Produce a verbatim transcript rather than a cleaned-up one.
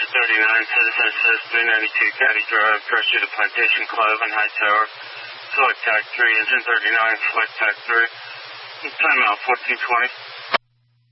thirty-nine, Citizen says three ninety-two Caddy Drive, Pressure to Plantation Club and High Tower. Select Tag three, Engine thirty-nine, Select Tag three. Time out fourteen twenty.